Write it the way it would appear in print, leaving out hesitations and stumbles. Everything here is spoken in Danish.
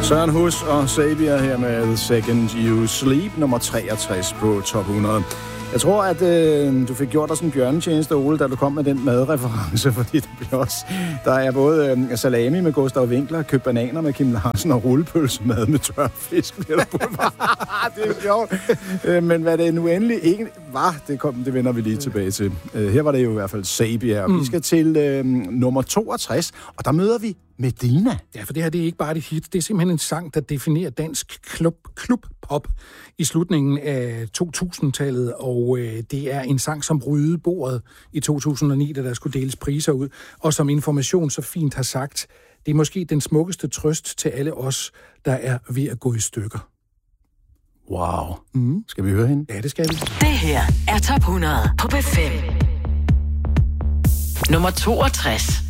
Søren Hus og Xavier her med Second You Sleep, nummer 63 på top 100. Jeg tror, at du fik gjort dig sådan en bjørnetjeneste, Ole, da du kom med den madreference, fordi der er både salami med Gustav Winkler, købt bananer med Kim Larsen og rullepølsemad med tørfisk. Det er sjovt. Men hvad det nu endelig ikke var, det vender vi lige tilbage til. Her var det jo i hvert fald Xavier. Vi skal til nummer 62, og der møder vi Medina. Ja, for det her det er ikke bare et hit. Det er simpelthen en sang, der definerer dansk klubpop i slutningen af 2000-tallet, og det er en sang, som ryddede bordet i 2009, da der skulle deles priser ud, og som Information så fint har sagt, det er måske den smukkeste trøst til alle os, der er ved at gå i stykker. Wow. Skal vi høre hende? Ja, det skal vi. Det her er top 100 på B5. Nummer 62.